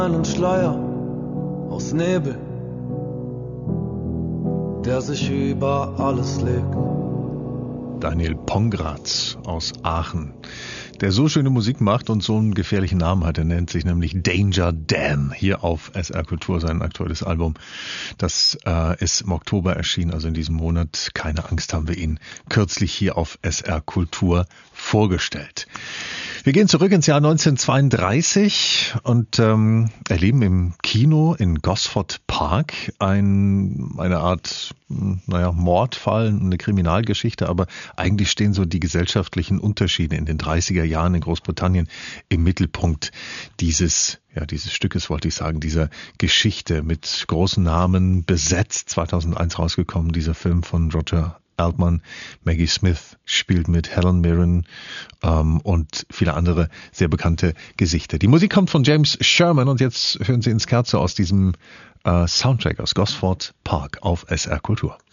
einen Schleier aus Nebel, der sich über alles legt. Daniel Pongratz aus Aachen, der so schöne Musik macht und so einen gefährlichen Namen hat. Er nennt sich nämlich Danger Dan, hier auf SR Kultur, sein aktuelles Album. Das ist im Oktober erschienen, also in diesem Monat. Keine Angst, haben wir ihn kürzlich hier auf SR Kultur vorgestellt. Wir gehen zurück ins Jahr 1932 und erleben im Kino in Gosford Park eine Art, Mordfall, eine Kriminalgeschichte, aber eigentlich stehen so die gesellschaftlichen Unterschiede in den 30er Jahren in Großbritannien im Mittelpunkt dieses Stückes, wollte ich sagen, dieser Geschichte mit großen Namen besetzt. 2001 rausgekommen, dieser Film von Roger Altman. Maggie Smith spielt mit, Helen Mirren und viele andere sehr bekannte Gesichter. Die Musik kommt von James Sherman und jetzt hören Sie ins Scherzo aus diesem Soundtrack aus Gosford Park auf SR Kultur.